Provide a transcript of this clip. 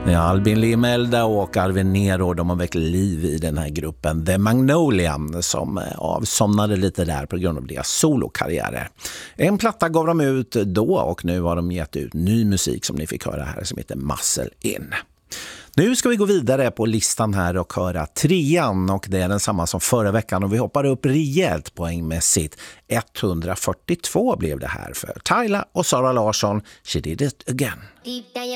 Ja, Albin Limelda och Arvin Nero, de har väckt liv i den här gruppen The Magnolia som avsomnade lite där på grund av deras solokarriärer. En platta gav de ut då och nu har de gett ut ny musik som ni fick höra här som heter Muscle In. Nu ska vi gå vidare på listan här och höra trean och det är densamma som förra veckan och vi hoppar upp rejält poängmässigt. 142 blev det här för Tyla och Sara Larsson. She Did It Again.